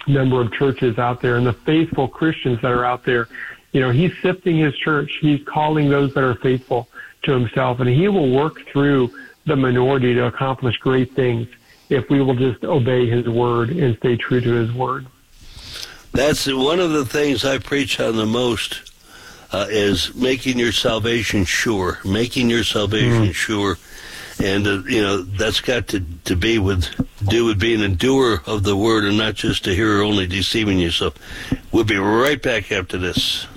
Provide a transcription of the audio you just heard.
number of churches out there and the faithful Christians that are out there. He's sifting his church. He's calling those that are faithful to himself, and he will work through the minority to accomplish great things if we will just obey his word and stay true to his word. That's one of the things I preach on the most, is making your salvation sure, sure. And, that's got to do with being a doer of the word and not just a hearer only deceiving yourself. We'll be right back after this.